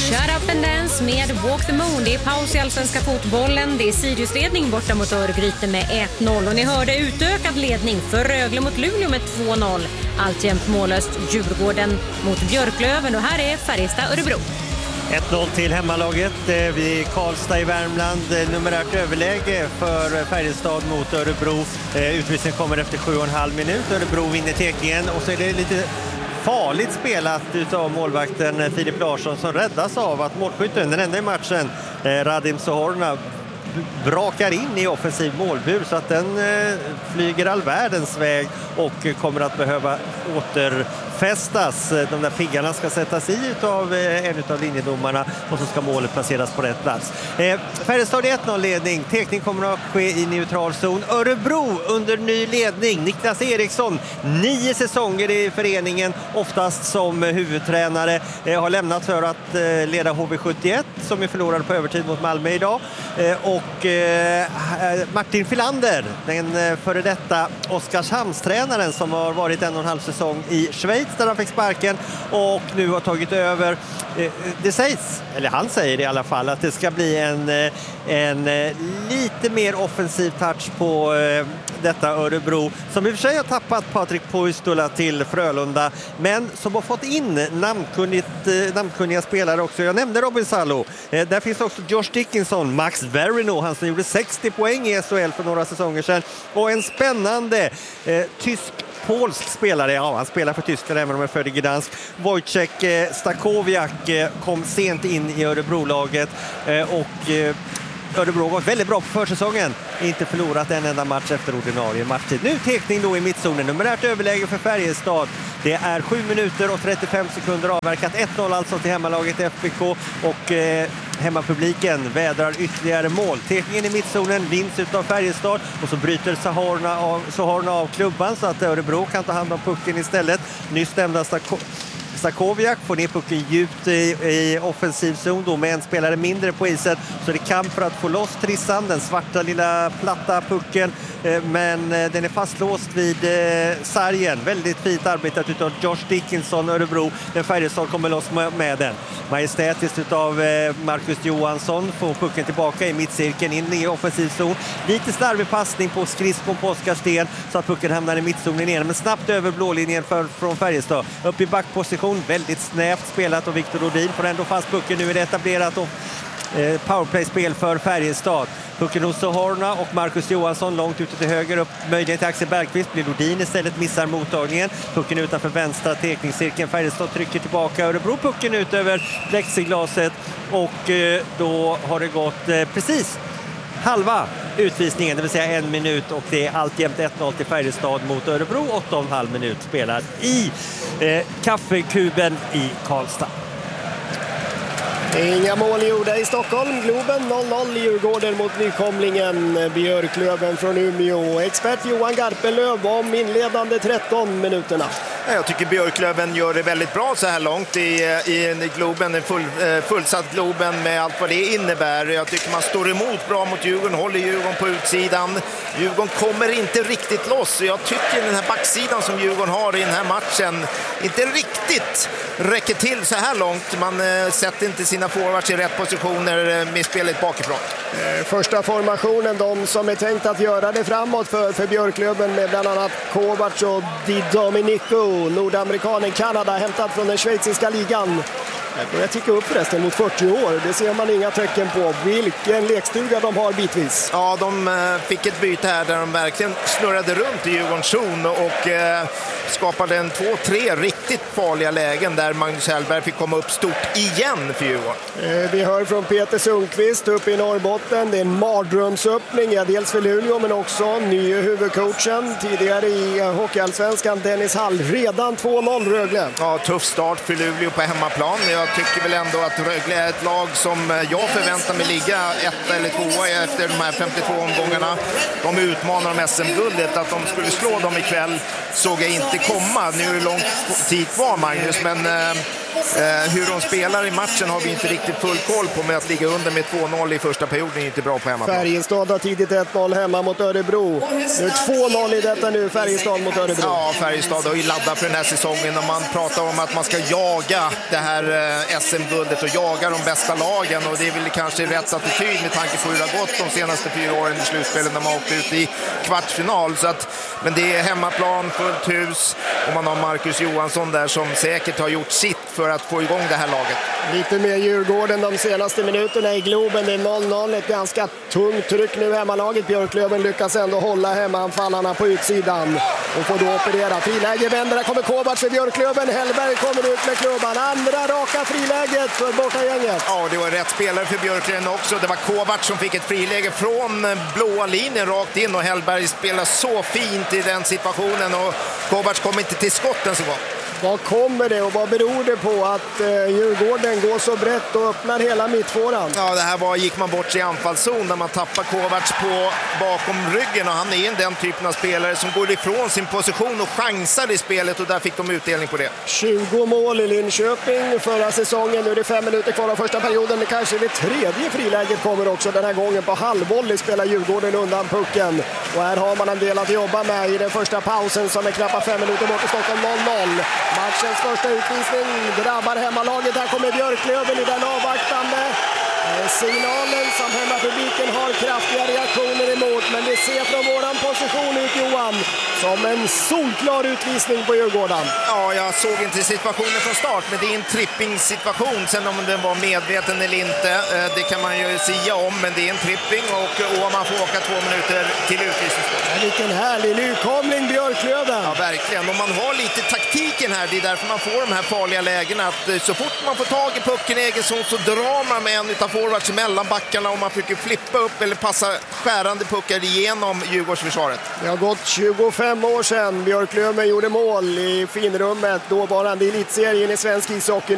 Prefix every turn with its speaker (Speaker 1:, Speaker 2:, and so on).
Speaker 1: Shut Up and Dance med Walk the Moon. Det är paus i allsvenska fotbollen. Det är Sirius-ledning borta mot Örgryte med 1-0. Och ni hörde utökad ledning för Rögle mot Luleå med 2-0. Alltjämt mållöst Djurgården mot Björklöven. Och här är Färjestad-Örebro.
Speaker 2: 1-0 till hemmalaget vid Karlstad i Värmland. Numerärt överläge för Färjestad mot Örebro. Utvisningen kommer efter 7,5 minut. Örebro vinner tekningen och så är det lite farligt spelat utav målvakten Filip Larsson som räddas av att målskytten, den enda i matchen, Radim Sohorna, brakar in i offensiv målbur så att den flyger all världens väg och kommer att behöva återfästas. De där piggarna ska sättas i utav en utav linjedomarna och så ska målet placeras på rätt plats. Färjestad 1-0-ledning. Tekning kommer att ske i neutral zon. Örebro under ny ledning. Niklas Eriksson, 9 säsonger i föreningen, oftast som huvudtränare. Har lämnat för att leda HV71 som är förlorad på övertid mot Malmö idag. Och Martin Filander, den före detta Oskarshamnstränaren som har varit 1,5 säsong i Schweiz där han fick sparken och nu har tagit över. Det sägs, eller han säger i alla fall, att det ska bli en lite mer offensiv touch på detta Örebro som i och för sig har tappat Patrik Puistola till Frölunda men som har fått in namnkunniga spelare också. Jag nämnde Robin Salo. Där finns också Josh Dickinson, Max Verino, han som gjorde 60 poäng i SHL för några säsonger sedan, och en spännande tysk-polsk spelare, ja han spelar för Tyskland även om han är född i Gdansk, Wojciech Stakowiak kom sent in i Örebro-laget och Örebro har gått väldigt bra på försäsongen. Inte förlorat en enda match efter ordinarie matchtid. Nu tekning då i mittzonen. Numerärt överläge för Färjestad. Det är 7 minuter och 35 sekunder avverkat. 1-0 alltså till hemmalaget FBK och hemmapubliken vädrar ytterligare mål. Tekningen i mittzonen vinns utav Färjestad och så bryter Sohorna av klubban så att Örebro kan ta hand om pucken istället. Nyss nämnda Stakowiak får ner pucken djupt i offensiv zon då med en spelare mindre på isen, så det är kamp för att få loss Trissan, den svarta lilla platta pucken, men den är fastlåst vid sargen. Väldigt fint arbetat utav Josh Dickinson, Örebro. Den Färjestad kommer loss med den. Majestätiskt utav Marcus Johansson får pucken tillbaka i mittcirkeln in i offensiv zon. Lite slarvig passning på skridskon på Oskarsten så att pucken hamnar i mittzonen igen, men snabbt över blålinjen från Färjestad. Upp i backposition, väldigt snävt spelat och Viktor Rodin får ändå fast pucken. Nu är det etablerat och powerplay-spel för Färjestad. Pucken hos Sohorna och Marcus Johansson långt ute till höger upp. Möjlighet till Axel Bergqvist. Blir Rodin istället, missar mottagningen. Pucken utanför vänstra tekningscirkeln. Färjestad trycker tillbaka. Örebro pucken ut över plexiglaset och då har det gått precis halva utvisningen, det vill säga 1 minut, och det är alltjämt 1-0 till Färjestad mot Örebro. 8,5 minut spelad i kaffekuben i Karlstad.
Speaker 3: Inga mål gjorda i Stockholm. Globen 0-0 i Djurgården mot nykomlingen Björklöven från Umeå. Expert Johan Garpenlöv om inledande 13 minuterna.
Speaker 4: Jag tycker Björklöven gör det väldigt bra så här långt i Globen, en fullsatt Globen med allt vad det innebär. Jag tycker man står emot bra mot Djurgården, håller Djurgården på utsidan. Djurgården kommer inte riktigt loss. Jag tycker den här backsidan som Djurgården har i den här matchen inte riktigt räcker till så här långt. Man sätter inte sina forwards i rätt positioner med spelet bakifrån.
Speaker 3: Första formationen, de som är tänkt att göra det framåt för Björklöven med bland annat Kovac och Di Domenico, nordamerikanen Kanada, hämtad från den schweiziska ligan. Jag tycker upp förresten mot 40 år. Det ser man inga tecken på. Vilken lekstuga de har bitvis.
Speaker 4: Ja, de fick ett byte här där de verkligen snurrade runt i Djurgårdens zon och skapade en 2-3 riktigt farliga lägen där Magnus Hellberg fick komma upp stort igen för Djurgården.
Speaker 3: Vi hör från Peter Sundqvist uppe i Norrbotten. Det är en mardrömsöppning, ja, dels för Luleå men också nya huvudcoachen tidigare i Hockeyallsvenskan, Dennis Hall. Redan 2-0 Rögle.
Speaker 4: Ja, tuff start för Luleå på hemmaplan. Jag tycker väl ändå att Rögle är ett lag som jag förväntar mig ligga 1 eller 2 efter de här 52 omgångarna. De utmanar om SM-guldet. Att de skulle slå dem ikväll såg jag inte komma. Nu är det lång tid kvar, Magnus, men Hur de spelar i matchen har vi inte riktigt full koll på, med att ligga under med 2-0 i första perioden är inte bra på hemmaplan.
Speaker 3: Färjestad har tidigt 1-0 hemma mot Örebro. Nu är 2-0 i detta nu, Färjestad mot Örebro.
Speaker 4: Ja, Färjestad har ju laddat för den här säsongen och man pratar om att man ska jaga det här SM-guldet och jaga de bästa lagen, och det är väl kanske rätt attityd med tanke på hur det har gått de senaste 4 åren i slutspelet när man åkte ut i kvartsfinal. Så att, men det är hemmaplan, fullt hus, och man har Marcus Johansson där som säkert har gjort sitt för att få igång det här laget.
Speaker 3: Lite mer Djurgården de senaste minuterna i Globen. Det är 0-0, ett ganska tungt tryck nu hemmalaget. Björklöven lyckas ändå hålla hemmaanfallarna på utsidan och får då operera. Friläge vänder, där kommer Kovacs för Björklöven. Hellberg kommer ut med klubban. Andra raka friläget för bortagänget.
Speaker 4: Ja, det var rätt spelare för Björklöven också. Det var Kovacs som fick ett friläge från blåa linjen rakt in, och Hellberg spelar så fint i den situationen, och Kovacs kom inte till skotten så gott.
Speaker 3: Vad kommer det och vad beror det på att Djurgården går så brett och öppnar hela mittfåran?
Speaker 4: Ja, det här gick man bort i anfallszon där man tappar Kovacs på bakom ryggen, och han är den typen av spelare som går ifrån sin position och chansar i spelet, och där fick de utdelning på det.
Speaker 3: 20 mål i Linköping förra säsongen. Nu är det 5 minuter kvar av första perioden. Det kanske det tredje friläget kommer också den här gången. På halvvolley spelar Djurgården undan pucken. Och här har man en del att jobba med i den första pausen som är knappt 5 minuter bort i Stockholm. 0-0. Matchens första utvisning drabbar hemmalaget. Här kommer Björklöven i den avvaktande signalen som hemmapubliken har kraftiga reaktioner emot. Men det ser från våran position ut, Johan, som en solklar utvisning på Djurgården.
Speaker 4: Ja, jag såg inte situationen från start, men det är en tripping-situation. Sen om den var medveten eller inte, det kan man ju säga om, men det är en tripping, och man får åka 2 minuter till utvisningsskott.
Speaker 3: Vilken härlig nykomling Björklöven.
Speaker 4: Ja, verkligen. Och man har lite taktiken här, det är därför man får de här farliga lägena. Att så fort man får tag i pucken i egen zon så drar man med en utav forwards mellan backarna, och man försöker flippa upp eller passa skärande puckar igenom Djurgårdsförsvaret.
Speaker 3: Det har gått 25 år sedan Björklöven gjorde mål i finrummet, dåvarande elitserien i svensk ishockey.